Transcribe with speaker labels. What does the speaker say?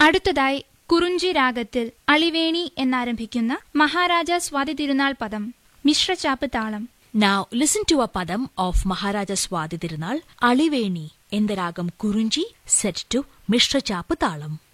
Speaker 1: അടുത്തതായി കുറുഞ്ചി രാഗത്തിൽ അളിവേണി എന്നാരംഭിക്കുന്ന മഹാരാജ സ്വാതി തിരുനാൾ പദം, മിശ്രചാപ്പ് താളം.
Speaker 2: Now listen to a padam of Maharaja Swati Tirunal, Aliveni, in the ragam Kurunji, set to Mishra Chapu Talam.